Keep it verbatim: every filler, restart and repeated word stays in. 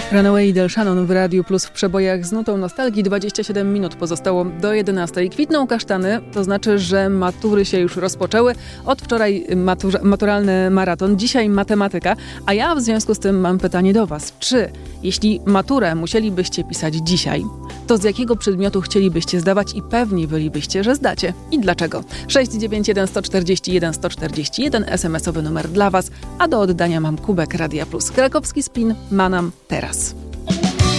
Runaway Del Shannon w Radiu Plus w przebojach z nutą nostalgii. dwadzieścia siedem minut pozostało do jedenastej. Kwitną kasztany, to znaczy, że matury się już rozpoczęły. Od wczoraj matur- maturalny maraton, dzisiaj matematyka. A ja w związku z tym mam pytanie do was. Czy jeśli maturę musielibyście pisać dzisiaj, to z jakiego przedmiotu chcielibyście zdawać i pewni bylibyście, że zdacie? I dlaczego? sześć dziewięć jeden sto czterdzieści jeden sto czterdzieści jeden es em esowy numer dla was, a do oddania mam kubek Radia Plus. Krakowski Spin ma nam teraz.